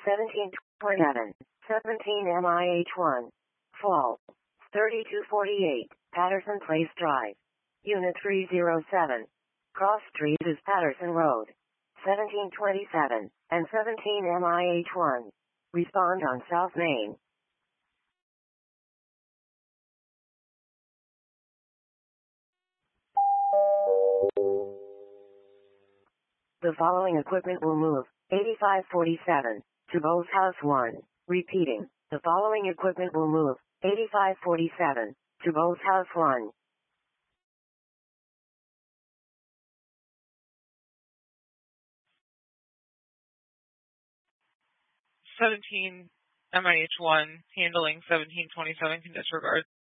1727, 17 MIH1. Fall. 3248, Patterson Place Drive. Unit 307. Cross Street is Patterson Road. 1727, and 17 MIH1. Respond on South Main. The following equipment will move. 8547, to Bose House 1. Repeating. The following equipment will move. 8547, to Bose House 1. 17 MIH1, handling 1727, can disregard.